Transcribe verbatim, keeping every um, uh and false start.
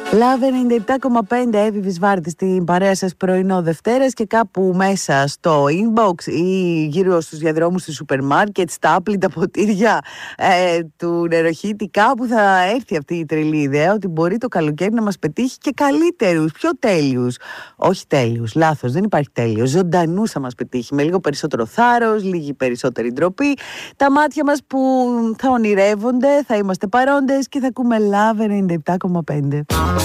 Λαβ ενενήντα επτά κόμμα πέντε, Εύη Βυσβάρτη στην παρέα σας πρωινό Δευτέρας, και κάπου μέσα στο inbox ή γύρω στους διαδρόμους του σούπερ μάρκετ, στα άπλυτα ποτήρια ε, του νεροχύτη, κάπου θα έρθει αυτή η τρελή ιδέα ότι μπορεί το καλοκαίρι να μας πετύχει και καλύτερους, πιο τέλειους. Όχι τέλειους, λάθος, δεν υπάρχει τέλειος. Ζωντανούς θα μας πετύχει, με λίγο περισσότερο θάρρος, λίγη περισσότερη ντροπή. Τα μάτια μας που θα ονειρεύονται, θα είμαστε παρόντες και θα ακούμε Λαβ ενενήντα επτά κόμμα πέντε.